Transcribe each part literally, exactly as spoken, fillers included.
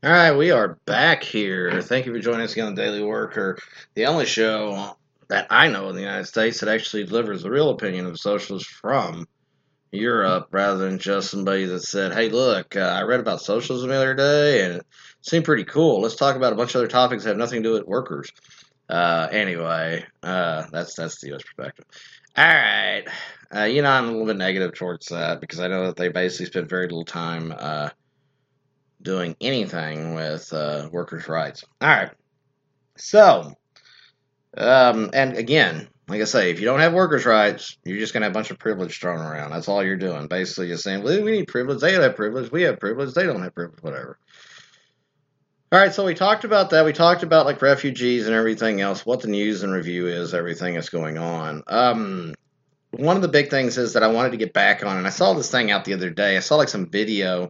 All right, we are back here. Thank you for joining us again on Daily Worker, the only show that I know in the United States that actually delivers the real opinion of socialists from Europe rather than just somebody that said, hey, look, uh, I read about socialism the other day and it seemed pretty cool. Let's talk about a bunch of other topics that have nothing to do with workers. Uh, anyway, uh, that's that's the U S perspective. All right. Uh, you know, I'm a little bit negative towards that because I know that they basically spend very little time uh, doing anything with uh, workers' rights. All right. So, um, and again, like I say, if you don't have workers' rights, you're just going to have a bunch of privilege thrown around. That's all you're doing. Basically, you're saying, well, we need privilege. They have privilege. We have privilege. They don't have privilege. Whatever. All right. So we talked about that. We talked about like refugees and everything else, what the news and review is, everything that's going on. Um, one of the big things is that I wanted to get back on, and I saw this thing out the other day. I saw like some video.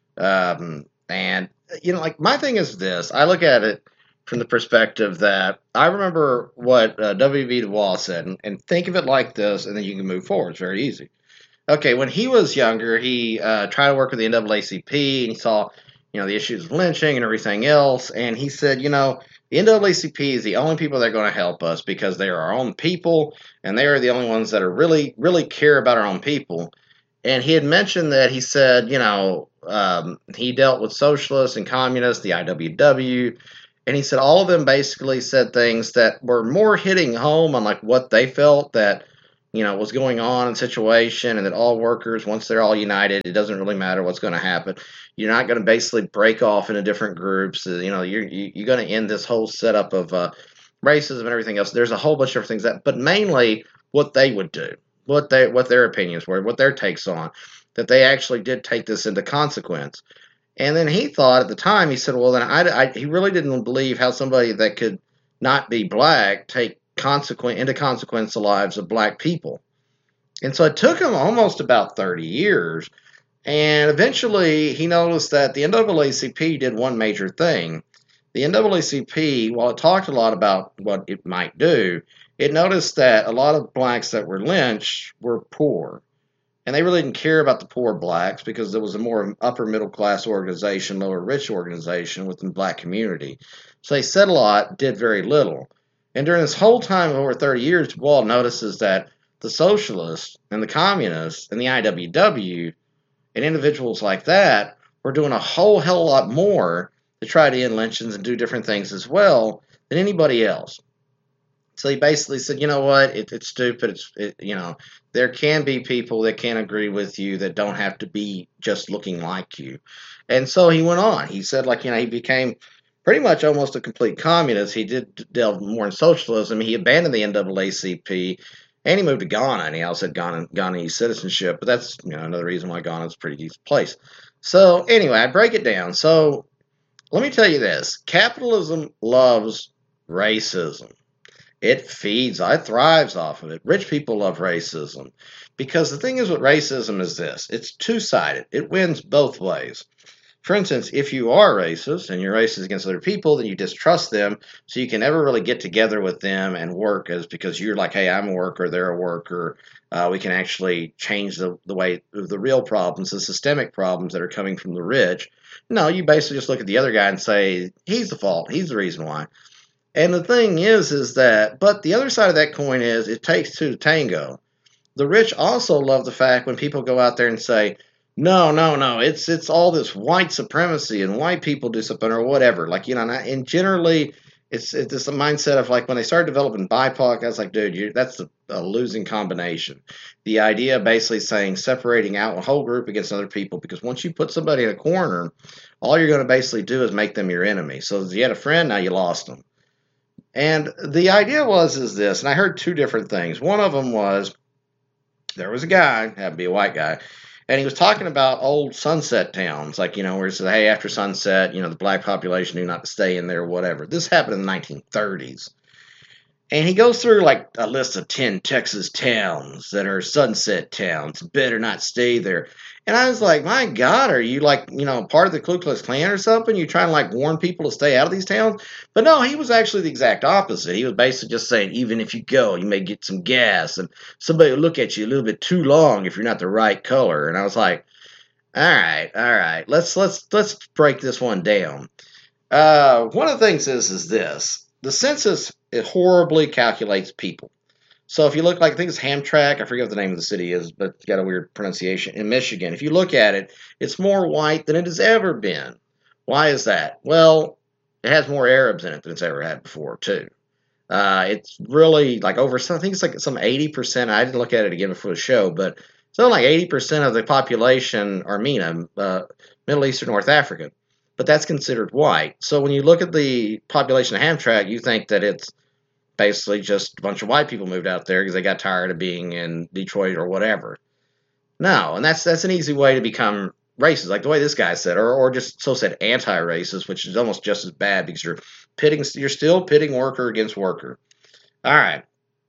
Um, and, you know, like my thing is this I look at it from the perspective that I remember what uh, W B. Du Bois said, and, and think of it like this, and then you can move forward. It's very easy. Okay, when he was younger, he uh, tried to work with the N double A C P, and he saw, you know, the issues of lynching and everything else, and he said, you know, the N double A C P is the only people that are going to help us because they are our own people, and they are the only ones that are really, really care about our own people. And he had mentioned that he said, you know, um, he dealt with socialists and communists, the I W W, and he said all of them basically said things that were more hitting home on like what they felt that, you know, was going on in the situation, and that all workers, once they're all united, it doesn't really matter what's going to happen. You're not going to basically break off into different groups. You know, you're you're going to end this whole setup of uh, racism and everything else. There's a whole bunch of different things that, but mainly what they would do, what they what their opinions were, what their takes on, that they actually did take this into consequence. And then he thought at the time, he said, well, then I, I he really didn't believe how somebody that could not be black take consequent into consequence the lives of black people. And so it took him almost about thirty years. And eventually he noticed that the N double A C P did one major thing. The N double A C P, while it talked a lot about what it might do, it noticed that a lot of blacks that were lynched were poor. And they really didn't care about the poor blacks because there was a more upper middle class organization, lower rich organization within the black community. So they said a lot, did very little. And during this whole time of over thirty years, Du Bois notices that the socialists and the communists and the I W W and individuals like that were doing a whole hell of a lot more to try to end lynchings and do different things as well than anybody else. So he basically said, you know what, it, it's stupid. It's it, you know, there can be people that can't agree with you that don't have to be just looking like you. And so he went on. He said, like, you know, he became pretty much almost a complete communist. He did delve more in socialism. He abandoned the N double A C P, and he moved to Ghana, and he also had Ghana, Ghanese citizenship. But that's, you know, another reason why Ghana is a pretty decent place. So anyway, I break it down. So let me tell you this. Capitalism loves racism. It feeds, it thrives off of it. Rich people love racism because the thing is with racism is this. It's two-sided. It wins both ways. For instance, if you are racist and you're racist against other people, then you distrust them, so you can never really get together with them and work as because you're like, hey, I'm a worker, they're a worker. Uh, we can actually change the, the way, the real problems, the systemic problems that are coming from the rich. No, you basically just look at the other guy and say, he's the fault, he's the reason why. And the thing is, is that, but the other side of that coin is it takes two to tango. The rich also love the fact when people go out there and say, no, no, no, it's it's all this white supremacy and white people do something or whatever. Like, you know, and generally it's it's this mindset of like when they started developing B I P O C, I was like, dude, you, that's a, a losing combination. The idea of basically saying separating out a whole group against other people, because once you put somebody in a corner, all you're going to basically do is make them your enemy. So you had a friend, now you lost them. And the idea was is this, and I heard two different things. One of them was there was a guy, happened to be a white guy, and he was talking about old sunset towns, like, you know, where he said, hey, after sunset, you know, the black population knew not to stay in there, whatever. This happened in the nineteen thirties. And he goes through like a list of ten Texas towns that are sunset towns. Better not stay there. And I was like, my God, are you like, you know, part of the Ku Klux Klan or something? You trying to like warn people to stay out of these towns? But no, he was actually the exact opposite. He was basically just saying, even if you go, you may get some gas and somebody will look at you a little bit too long if you're not the right color. And I was like, All right, all right. Let's let's let's break this one down. Uh, one of the things is is this: the census it horribly calculates people. So if you look like I think it's Hamtramck, I forget what the name of the city is, but it's got a weird pronunciation in Michigan. If you look at it, it's more white than it has ever been. Why is that? Well, it has more Arabs in it than it's ever had before, too. Uh, it's really like over, I think it's like some eighty percent. I didn't look at it again before the show, but something like eighty percent of the population are MENA, uh, Middle East or North Africa. But that's considered white. So when you look at the population of Hamtramck, you think that it's basically just a bunch of white people moved out there because they got tired of being in Detroit or whatever. No, and that's that's an easy way to become racist, like the way this guy said, or or just so said anti-racist, which is almost just as bad because you're pitting, you're still pitting worker against worker. All right.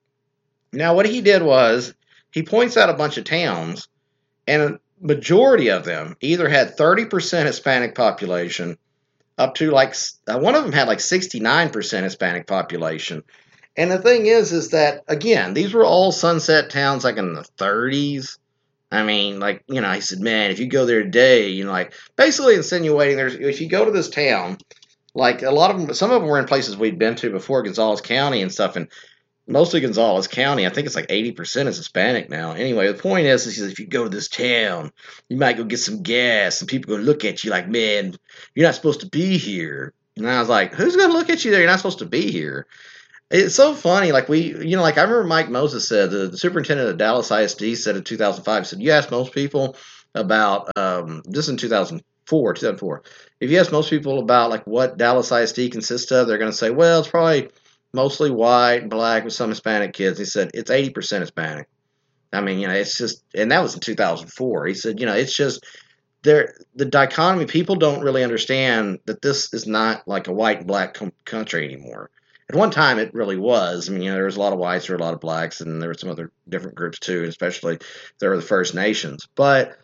Now what he did was he points out a bunch of towns, and a majority of them either had thirty percent Hispanic population, up to like uh, one of them had like sixty-nine percent Hispanic population. And the thing is, is that again, these were all sunset towns like in the thirties. I mean, like, you know, he said, man, if you go there today, you know, like basically insinuating there's, if you go to this town, like a lot of them, some of them were in places we'd been to before, Gonzales County and stuff. And mostly Gonzales County, I think it's like eighty percent is Hispanic now. Anyway, the point is, is if you go to this town, you might go get some gas and people going to look at you like, man, you're not supposed to be here. And I was like, who's going to look at you there? You're not supposed to be here. It's so funny. Like we, you know, like I remember Mike Moses said, the, the superintendent of Dallas I S D said in two thousand five, said, you ask most people about, um, this in two thousand four, two thousand four, if you ask most people about like what Dallas I S D consists of, they're going to say, well, it's probably mostly white, black, with some Hispanic kids. He said, it's eighty percent Hispanic. I mean, you know, it's just, and that was in two thousand four. He said, you know, it's just, there, the dichotomy, people don't really understand that this is not like a white and black com- country anymore. At one time, it really was. I mean, you know, there was a lot of whites, there were a lot of blacks, and there were some other different groups too, especially there were the First Nations. But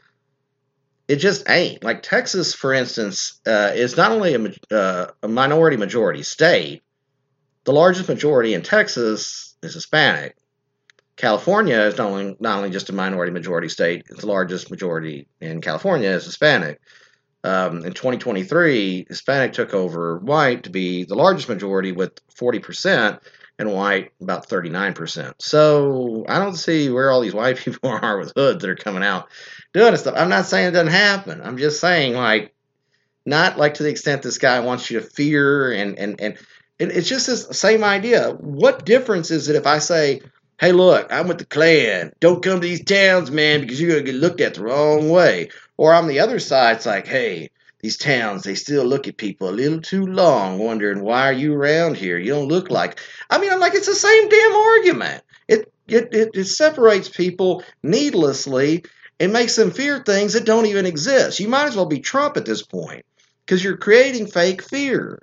it just ain't. Like Texas, for instance, uh, is not only a, uh, a minority majority state, the largest majority in Texas is Hispanic. California is not only, not only just a minority majority state, it's the largest majority in California is Hispanic. Um, in twenty twenty-three, Hispanic took over white to be the largest majority with forty percent, and white about thirty-nine percent. So I don't see where all these white people are with hoods that are coming out doing this stuff. I'm not saying it doesn't happen. I'm just saying, like, not like to the extent this guy wants you to fear, and, and, and it's just the same idea. What difference is it if I say, hey, look, I'm with the Klan. Don't come to these towns, man, because you're going to get looked at the wrong way. Or on the other side, it's like, hey, these towns, they still look at people a little too long, wondering, why are you around here? You don't look like... I mean, I'm like, it's the same damn argument. It, it, it, it separates people needlessly and makes them fear things that don't even exist. You might as well be Trump at this point because you're creating fake fear.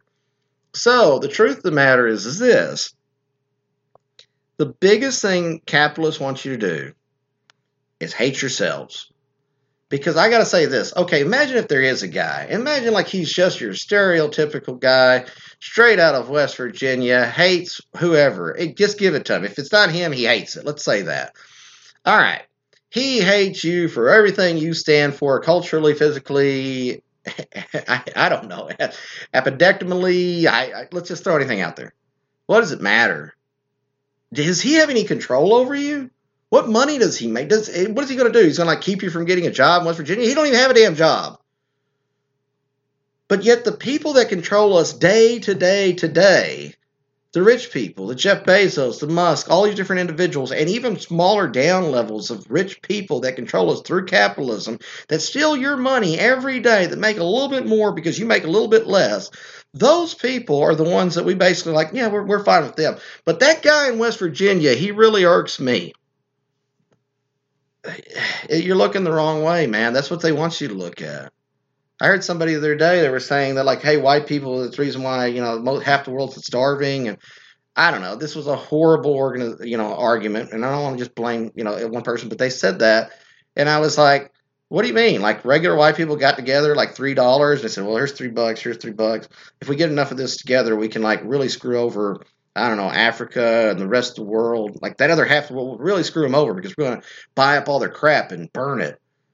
So the truth of the matter is, is this. The biggest thing capitalists want you to do is hate yourselves. Because I got to say this. Okay, imagine if there is a guy. Imagine like he's just your stereotypical guy, straight out of West Virginia, hates whoever. It, just give it to him. If it's not him, he hates it. Let's say that. All right. He hates you for everything you stand for, culturally, physically, I, I don't know, epidectomally. I, I, let's just throw anything out there. What does it matter? Does he have any control over you? What money does he make? Does what is he going to do? He's going to like keep you from getting a job in West Virginia? He don't even have a damn job. But yet the people that control us day to day to day, the rich people, the Jeff Bezos, the Musk, all these different individuals, and even smaller down levels of rich people that control us through capitalism, that steal your money every day, that make a little bit more because you make a little bit less, those people are the ones that we basically like, yeah, we're, we're fine with them. But that guy in West Virginia, he really irks me. You're looking the wrong way, man. That's what they want you to look at. I heard somebody the other day, they were saying that, like, hey, white people, that's the reason why, you know, most, half the world's starving. And I don't know. This was a horrible, organi- you know, argument. And I don't want to just blame, you know, one person, but they said that. And I was like, what do you mean? Like, regular white people got together, like three dollars. And they said, well, here's three bucks, here's three bucks. If we get enough of this together, we can, like, really screw over, I don't know, Africa and the rest of the world. Like, that other half will really screw them over because we're going to buy up all their crap and burn it.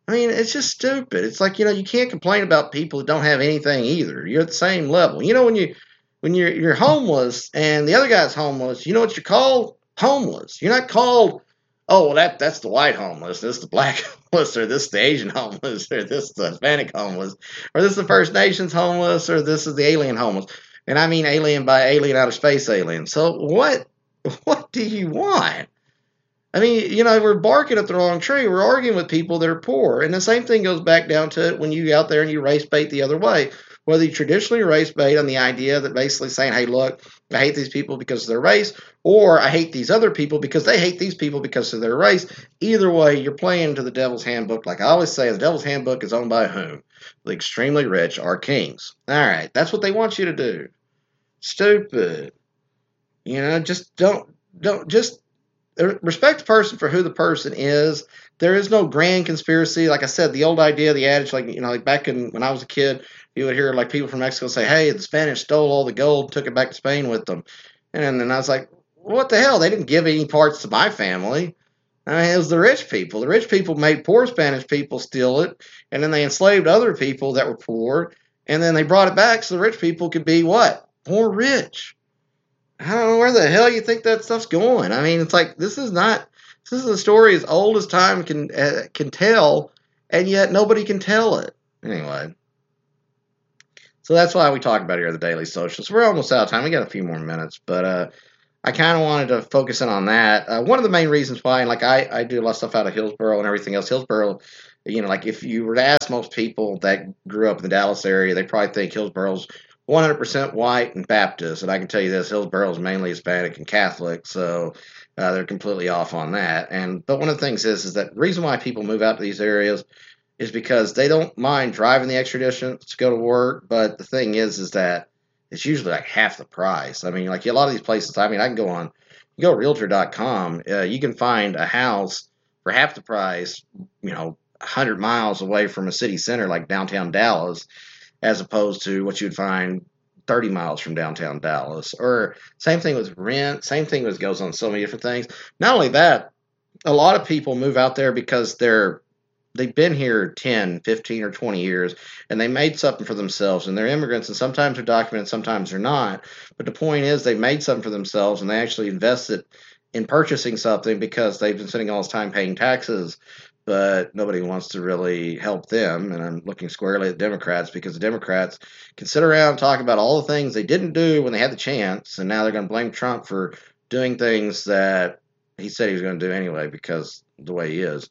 I mean, it's just stupid. It's like, you know, you can't complain about people who don't have anything either. You're at the same level. You know, when you when you're you're homeless and the other guy's homeless, you know what you're called? Homeless. You're not called, oh, well, that that's the white homeless, this is the black homeless, or this is the Asian homeless, or this is the Hispanic homeless, or this is the First Nations homeless, or this is the alien homeless. And I mean alien by alien outer space alien. So what what do you want? I mean, you know, we're barking up the wrong tree. We're arguing with people that are poor. And the same thing goes back down to it when you go out there and you race bait the other way. Whether you traditionally race bait on the idea that basically saying, hey, look, I hate these people because of their race, or I hate these other people because they hate these people because of their race. Either way, you're playing to the devil's handbook. Like I always say, the devil's handbook is owned by whom? The extremely rich are kings. All right, that's what they want you to do. Stupid. You know, just don't, don't, just respect the person for who the person is. There is no grand conspiracy. Like I said, the old idea, the adage, like, you know, like back in when I was a kid, you would hear like people from Mexico say, hey, the Spanish stole all the gold, took it back to Spain with them. And then I was like, what the hell? They didn't give any parts to my family. I mean, it was the rich people. The rich people made poor Spanish people steal it, and then they enslaved other people that were poor, and then they brought it back so the rich people could be what? More rich. I don't know where the hell you think that stuff's going. I mean, it's like, this is not, this is a story as old as time can uh, can tell, and yet nobody can tell it. Anyway. So that's why we talk about it here at the Daily Socialist. We're almost out of time. We got a few more minutes, but uh, I kind of wanted to focus in on that. Uh, one of the main reasons why, and like I, I do a lot of stuff out of Hillsboro and everything else. Hillsboro, you know, like if you were to ask most people that grew up in the Dallas area, they probably think Hillsboro's one hundred percent white and Baptist. And I can tell you this, Hillsboro is mainly Hispanic and Catholic, so uh, they're completely off on that. And but one of the things is, is that the reason why people move out to these areas is because they don't mind driving the extra distance to go to work. But the thing is, is that it's usually like half the price. I mean, like a lot of these places, I mean, I can go on, you go to realtor dot com, uh, you can find a house for half the price, you know, one hundred miles away from a city center like downtown Dallas, as opposed to what you'd find thirty miles from downtown Dallas. Or same thing with rent, same thing with goes on so many different things. Not only that, a lot of people move out there because they're they've been here ten, fifteen, or twenty years, and they made something for themselves, and they're immigrants, and sometimes they're documented, sometimes they're not. But the point is they've made something for themselves, and they actually invested in purchasing something because they've been spending all this time paying taxes, but nobody wants to really help them. And I'm looking squarely at Democrats, because the Democrats can sit around and talk about all the things they didn't do when they had the chance, and now they're going to blame Trump for doing things that he said he was going to do anyway because of the way he is.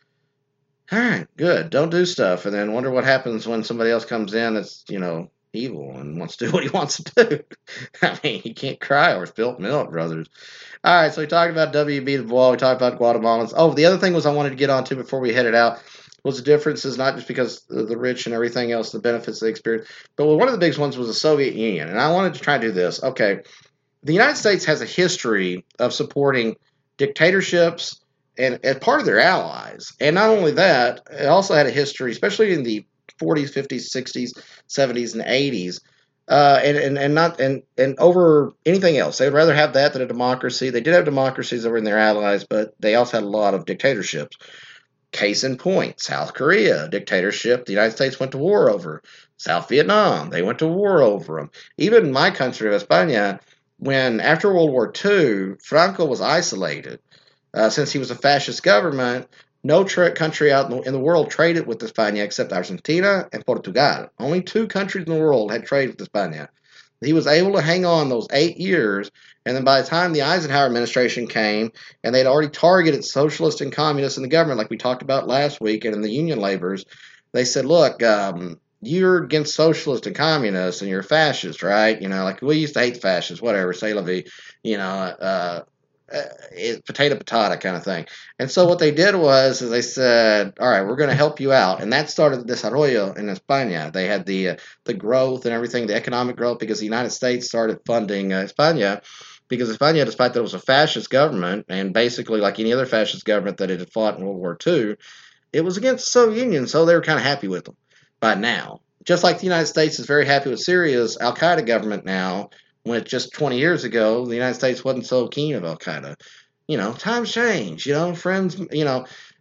All right, good. Don't do stuff and then wonder what happens when somebody else comes in that's, you know, evil and wants to do what he wants to do. I mean, he can't cry over spilt milk, brothers. All right, so we talked about W B Du Bois. We talked about Guatemalans. Oh, the other thing was I wanted to get onto before we headed out was the differences, not just because of the rich and everything else, the benefits they experience, but one of the biggest ones was the Soviet Union. And I wanted to try to do this. Okay, the United States has a history of supporting dictatorships and as part of their allies. And not only that, it also had a history, especially in the forties, fifties, sixties, seventies, and eighties, uh, and, and, and not and, and over anything else. They would rather have that than a democracy. They did have democracies that were in their allies, but they also had a lot of dictatorships. Case in point, South Korea, dictatorship the United States went to war over. South Vietnam, they went to war over them. Even my country of España, when after World War Two, Franco was isolated. Uh, since he was a fascist government, no tra- country out in the, in the world traded with España except Argentina and Portugal. Only two countries in the world had trade with España. He was able to hang on those eight years, and then by the time the Eisenhower administration came, and they'd already targeted socialists and communists in the government, like we talked about last week, and in the union laborers, they said, look, um, you're against socialists and communists, and you're fascist, right? You know, like we used to hate fascists, whatever, say la vie, you know, uh, Uh, it, potato potato kind of thing. And so what they did was is they said, all right, we're going to help you out. And that started the desarrollo in España. They had the uh, the growth and everything, the economic growth, because the United States started funding uh, España, because España, despite that it was a fascist government, and basically like any other fascist government that it had fought in World War Two, it was against the Soviet Union, so they were kind of happy with them by now. Just like the United States is very happy with Syria's Al-Qaeda government now, when just twenty years ago, the United States wasn't so keen of Al-Qaeda. You know, times change, you know, friends, you know,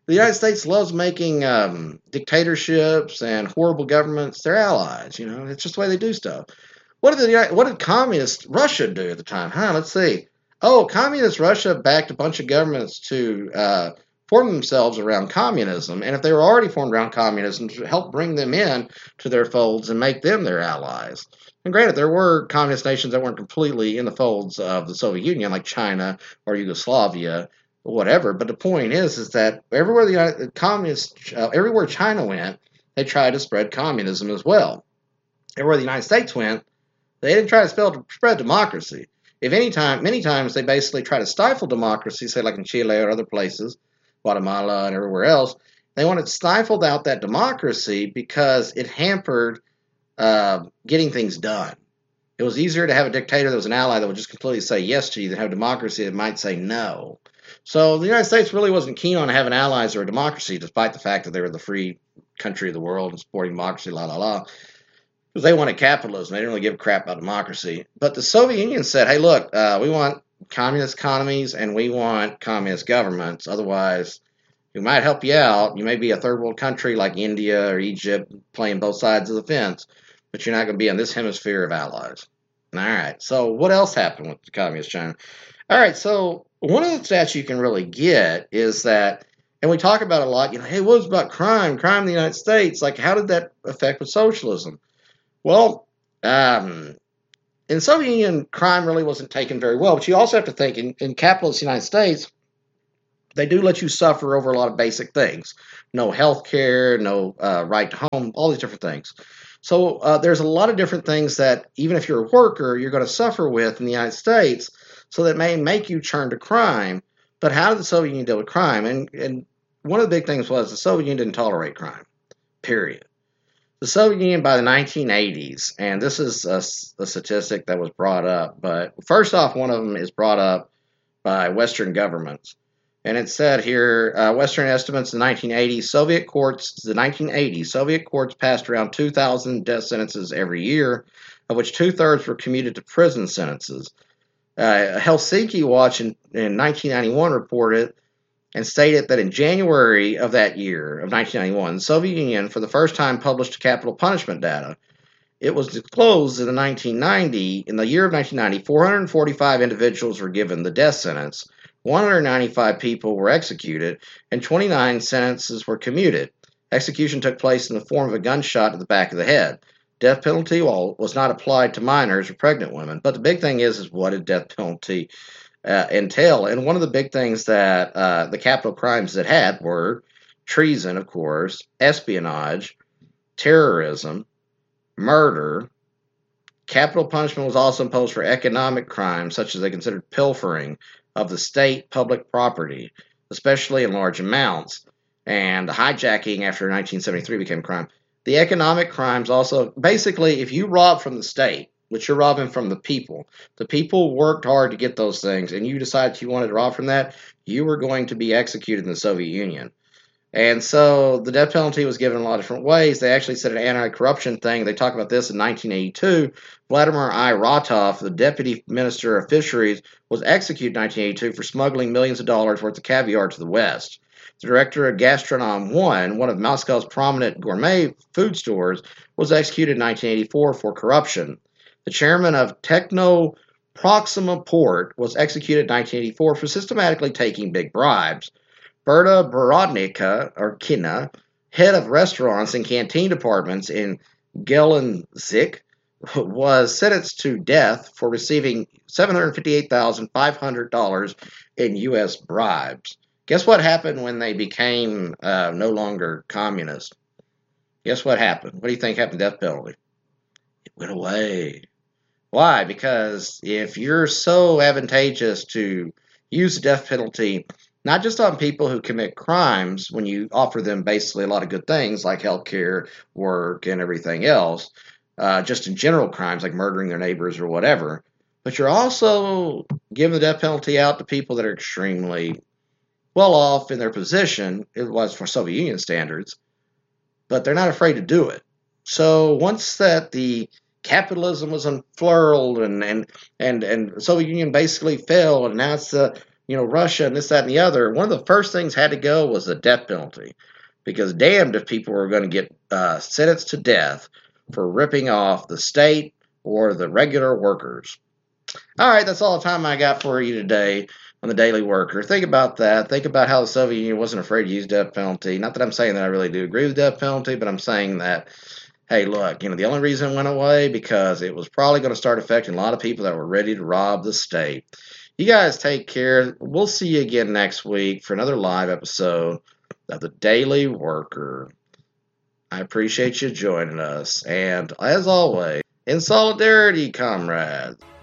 The United States loves making um, dictatorships and horrible governments their allies. You know, it's just the way they do stuff. What did the what did communist Russia do at the time? Huh? Let's see. Oh, communist Russia backed a bunch of governments to uh, form themselves around communism, and if they were already formed around communism, to help bring them in to their folds and make them their allies. And granted, there were communist nations that weren't completely in the folds of the Soviet Union, like China or Yugoslavia, or whatever. But the point is, is that everywhere the United, communist, uh, everywhere China went, they tried to spread communism as well. Everywhere the United States went, they didn't try to spell, spread democracy. If any time, many times they basically try to stifle democracy, say like in Chile or other places, Guatemala and everywhere else. They wanted to stifle out that democracy because it hampered uh, getting things done. It was easier to have a dictator that was an ally that would just completely say yes to you than have a democracy that might say no. So the United States really wasn't keen on having allies or a democracy, despite the fact that they were the free country of the world and supporting democracy, la la la. Because they wanted capitalism. They didn't really give a crap about democracy. But the Soviet Union said, hey, look, uh, we want communist economies and we want communist governments. Otherwise, we might help you out. You may be a third world country like India or Egypt playing both sides of the fence, but you're not going to be in this hemisphere of allies. All right. So what else happened with the communist China? All right. So one of the stats you can really get is that, and we talk about it a lot, you know, hey, what was about crime? Crime in the United States. Like, how did that affect with socialism? Well, um, in the Soviet Union, crime really wasn't taken very well. But you also have to think, in, in capitalist United States, they do let you suffer over a lot of basic things. No health care, no uh, right to home, all these different things. So uh, there's a lot of different things that, even if you're a worker, you're going to suffer with in the United States, so that may make you turn to crime. But how did the Soviet Union deal with crime? And, and one of the big things was the Soviet Union didn't tolerate crime, period. The Soviet Union by the nineteen eighties, and this is a, a statistic that was brought up, but first off, one of them is brought up by Western governments. And it said here, uh, Western estimates in the nineteen eighties, Soviet courts, the nineteen eighties, Soviet courts passed around two thousand death sentences every year, of which two-thirds were commuted to prison sentences. Uh, Helsinki Watch in, in nineteen ninety-one reported and stated that in January of that year, of nineteen ninety-one, the Soviet Union, for the first time, published capital punishment data. It was disclosed in the nineteen ninety, in the year of nineteen ninety, four hundred forty-five individuals were given the death sentence, one hundred ninety-five people were executed, and twenty-nine sentences were commuted. Execution took place in the form of a gunshot to the back of the head. Death penalty, well, was not applied to minors or pregnant women. But the big thing is, is what did death penalty uh, entail? And one of the big things that uh, the capital crimes that had were treason, of course, espionage, terrorism, murder. Capital punishment was also imposed for economic crimes, such as they considered pilfering of the state public property, especially in large amounts, and hijacking after nineteen seventy-three became a crime. The economic crimes also, basically, if you rob from the state, which you're robbing from the people, the people worked hard to get those things, and you decided you wanted to rob from that, you were going to be executed in the Soviet Union. And so the death penalty was given in a lot of different ways. They actually said an anti-corruption thing. They talk about this in nineteen eighty-two. Vladimir I. Rotov, the Deputy Minister of Fisheries, was executed in nineteen eighty-two for smuggling millions of dollars worth of caviar to the West. The director of Gastronom one, one of Moscow's prominent gourmet food stores, was executed in nineteen eighty-four for corruption. The chairman of Techno Proxima Port was executed in nineteen eighty-four for systematically taking big bribes. Berta Borodnica, or Kina, head of restaurants and canteen departments in Gelendzhik, was sentenced to death for receiving seven hundred fifty-eight thousand five hundred dollars in U S bribes. Guess what happened when they became uh, no longer communist? Guess what happened? What do you think happened to the death penalty? It went away. Why? Because if you're so advantageous to use the death penalty, not just on people who commit crimes, when you offer them basically a lot of good things like health care, work, and everything else, uh, just in general crimes like murdering their neighbors or whatever, but you're also giving the death penalty out to people that are extremely well off in their position. It was for Soviet Union standards, but they're not afraid to do it. So once that the capitalism was unfurled and and and and the Soviet Union basically fell, and now it's the you know, Russia and this, that, and the other, one of the first things had to go was the death penalty. Because damned if people were going to get uh, sentenced to death for ripping off the state or the regular workers. All right, that's all the time I got for you today on the Daily Worker. Think about that. Think about how the Soviet Union wasn't afraid to use death penalty. Not that I'm saying that I really do agree with death penalty, but I'm saying that, hey, look, you know, the only reason it went away because it was probably going to start affecting a lot of people that were ready to rob the state. You guys take care. We'll see you again next week for another live episode of the Daily Worker. I appreciate you joining us. And as always, in solidarity, comrades.